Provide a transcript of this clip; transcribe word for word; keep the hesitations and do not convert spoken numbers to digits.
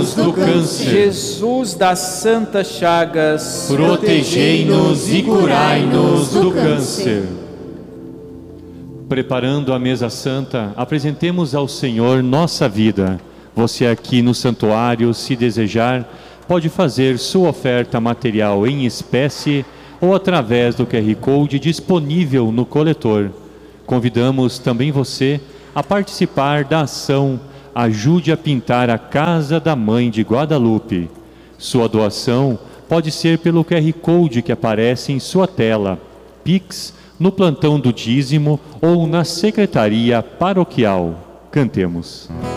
livrai-nos do câncer. Jesus das Santas Chagas, protegei-nos e curai-nos do câncer. Preparando a mesa santa, apresentemos ao Senhor nossa vida. Você aqui no santuário, se desejar, pode fazer sua oferta material em espécie ou através do Q R Code disponível no coletor. Convidamos também você a participar da ação Ajude a Pintar a Casa da Mãe de Guadalupe. Sua doação pode ser pelo Q R Code que aparece em sua tela, Pix, no plantão do dízimo ou na secretaria paroquial. Cantemos.